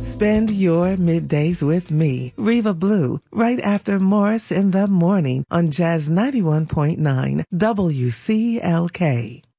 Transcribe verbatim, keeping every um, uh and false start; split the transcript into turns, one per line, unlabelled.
Spend your middays with me, Reva Blue, right after Morris in the Morning on Jazz ninety-one point nine W C L K.